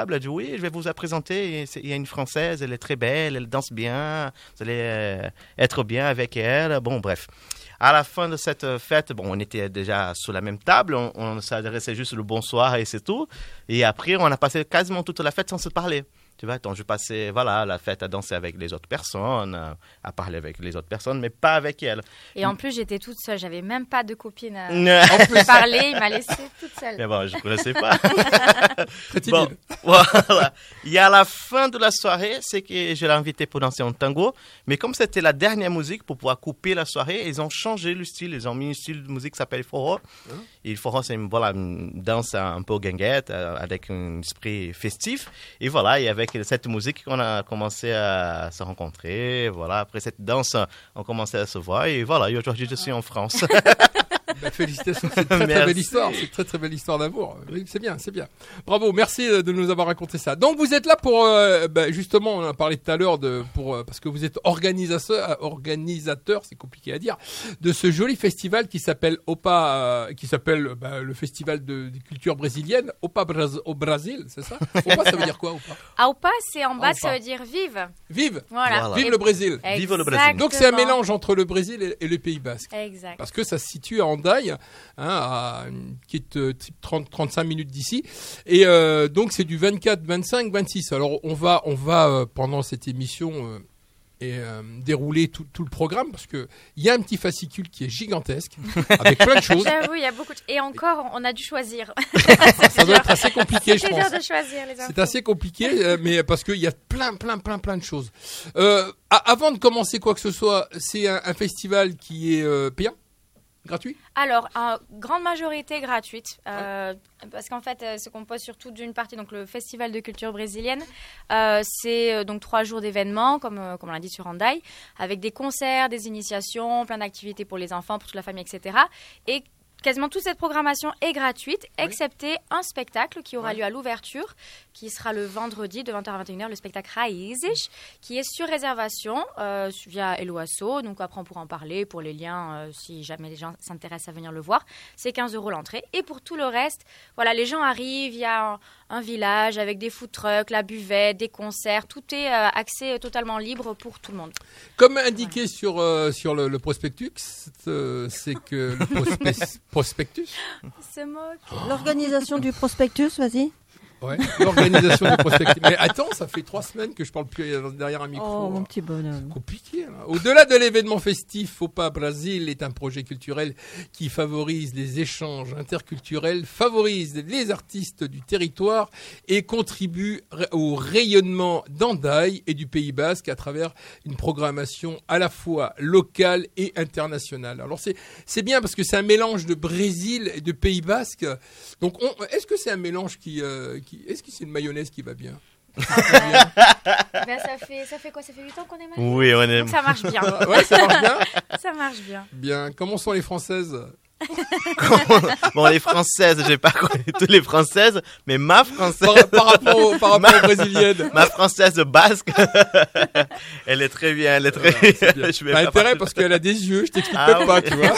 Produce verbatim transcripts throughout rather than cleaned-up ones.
table. Elle dit oui, je vais vous la présenter. Il y a une Française, elle est très belle, elle danse bien. Vous allez euh, être bien avec elle. Bon, bref. À la fin de cette fête, bon, on était déjà sur la même table, on, on s'adressait juste le bonsoir et c'est tout. Et après, on a passé quasiment toute la fête sans se parler. Tu vois, donc je passais, voilà, la fête à danser avec les autres personnes, à, à parler avec les autres personnes, mais pas avec elle. Et en plus, j'étais toute seule, j'avais même pas de copine à en parler, il m'a laissée toute seule. Mais bon, je ne connaissais pas. Très timide. Bon, voilà. Et à la fin de la soirée, c'est que je l'ai invité pour danser un tango, mais comme c'était la dernière musique, pour pouvoir couper la soirée, ils ont changé le style, ils ont mis un style de musique qui s'appelle forró. Hein? Et le forró, c'est une, voilà, une danse un peu guinguette, avec un esprit festif. Et voilà, il y avait avec cette musique qu'on a commencé à se rencontrer. Voilà, après cette danse, on commençait à se voir. Et voilà, et aujourd'hui, je suis en France. Bah, félicitations, c'est une très, très belle histoire. C'est une très très belle histoire d'amour. Oui, c'est bien, c'est bien. Bravo, merci de nous avoir raconté ça. Donc vous êtes là pour, euh, bah, justement, on a parlé tout à l'heure de, pour, euh, parce que vous êtes organisateur, organisateur, c'est compliqué à dire, de ce joli festival qui s'appelle Opa, euh, qui s'appelle bah, le festival de, de culture brésilienne, Opa Bras- au Brésil, c'est ça? Opa, ça veut dire quoi, Opa? Ah, Opa, c'est en bas, Opa. ça veut dire vive. Vive. Voilà. Voilà. Vive le Brésil. Vive le Brésil. Donc c'est un mélange entre le Brésil et, et le Pays Basque. Exact. Parce que ça se situe à Hendaye, hein, à une petite euh, trente à trente-cinq minutes d'ici. Et euh, donc c'est du vingt-quatre, vingt-cinq, vingt-six. Alors on va, on va euh, pendant cette émission euh, et, euh, dérouler tout, tout le programme parce que il y a un petit fascicule qui est gigantesque avec plein de choses. J'avoue, il y a beaucoup de... Et encore, on a dû choisir. ça, ça doit être assez compliqué, je C'est pense. dur de choisir les infos. C'est assez compliqué, euh, mais parce qu'il y a plein, plein, plein, plein de choses. Euh, a- avant de commencer quoi que ce soit, c'est un, un festival qui est euh, payant, gratuit. Alors, en grande majorité gratuite, euh, parce qu'en fait, euh, se compose surtout d'une partie, donc le Festival de culture brésilienne. Euh, c'est euh, donc trois jours d'événements, comme, euh, comme on l'a dit sur Hendaye, avec des concerts, des initiations, plein d'activités pour les enfants, pour toute la famille, et cetera. Et quasiment toute cette programmation est gratuite, Oui. excepté un spectacle qui aura Ouais. lieu à l'ouverture, qui sera le vendredi de vingt heures à vingt et une heures, le spectacle Raízes, qui est sur réservation euh, via Eloasso. Donc après, on pourra en parler pour les liens, euh, si jamais les gens s'intéressent à venir le voir. C'est quinze euros l'entrée. Et pour tout le reste, voilà, les gens arrivent, il y a un, un village avec des food trucks, la buvette, des concerts. Tout est euh, accès totalement libre pour tout le monde. Comme indiqué sur euh, sur le, le prospectus, euh, c'est que le prospe- prospectus, C'est moque. L'organisation du prospectus, vas-y. ouais, l'organisation du prospectus. Mais attends, ça fait trois semaines que je parle plus derrière un micro. Oh, mon petit bonhomme. Compliqué. Là. Au-delà de l'événement festif, Opa Brésil est un projet culturel qui favorise les échanges interculturels, favorise les artistes du territoire et contribue au rayonnement d'Hendaye et du Pays Basque à travers une programmation à la fois locale et internationale. Alors c'est c'est bien parce que c'est un mélange de Brésil et de Pays Basque. Donc on, est-ce que c'est un mélange qui, euh, qui est-ce que c'est une mayonnaise qui va bien? Ben, ça fait, ça fait quoi? Ça fait huit ans qu'on est mariés? Oui, on est... Donc ça marche bien. Ouais, ça marche bien. Ça marche bien. Bien. Comment sont les Françaises? Bon, les Françaises, je n'ai pas connu toutes les Françaises, mais ma Française... Par, par rapport, au- par rapport aux Brésiliennes. Ma Française basque, elle est très bien, elle est très... Voilà, c'est bien. Je vais T'as pas intérêt parler- parce qu'elle a des yeux, je t'explique Ah même pas, ouais. tu vois.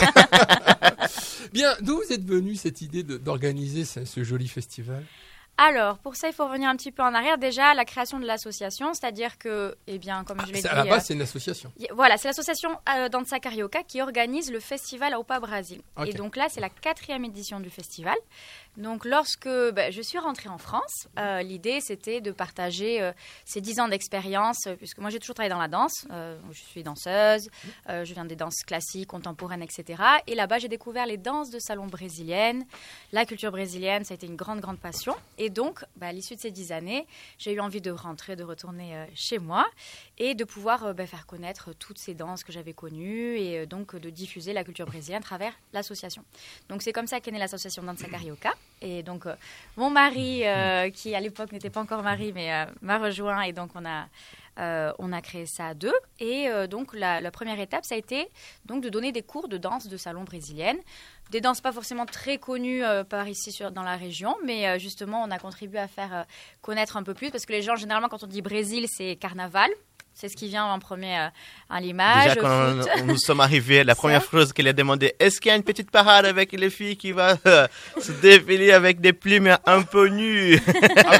Bien, d'où vous êtes venue cette idée de- d'organiser ce, ce joli festival? Alors, pour ça, il faut revenir un petit peu en arrière. Déjà, la création de l'association, c'est-à-dire que, eh bien, comme je l'ai C'est- dit... À la base, euh, c'est une association. y- Voilà, c'est l'association euh, Dança Carioca qui organise le festival à Opa Brésil. Ok. Et donc là, c'est la quatrième édition du festival. Donc, lorsque ben, je suis rentrée en France, euh, l'idée, c'était de partager euh, ces dix ans d'expérience, euh, puisque moi, j'ai toujours travaillé dans la danse. Euh, je suis danseuse, euh, je viens des danses classiques, contemporaines, et cetera. Et là-bas, j'ai découvert les danses de salon brésiliennes, la culture brésilienne, ça a été une grande, grande passion. Et donc, ben, à l'issue de ces dix années, j'ai eu envie de rentrer, de retourner euh, chez moi et de pouvoir euh, ben, faire connaître toutes ces danses que j'avais connues et euh, donc euh, de diffuser la culture brésilienne à travers l'association. Donc c'est comme ça qu'est née l'association Dança Carioca. Et donc euh, mon mari, euh, qui à l'époque n'était pas encore mari, mais euh, m'a rejoint et donc on a, euh, on a créé ça à deux. Et euh, donc la, la première étape, ça a été donc de donner des cours de danse de salon brésilienne. Des danses pas forcément très connues euh, par ici sur, dans la région, mais euh, justement on a contribué à faire euh, connaître un peu plus parce que les gens généralement quand on dit Brésil c'est carnaval. C'est ce qui vient en premier euh, à l'image. Déjà, quand foot. on- nous sommes arrivés, la première Ça. chose qu'elle a demandé, est-ce qu'il y a une petite parade avec les filles qui va euh, se défiler avec des plumes un peu nues?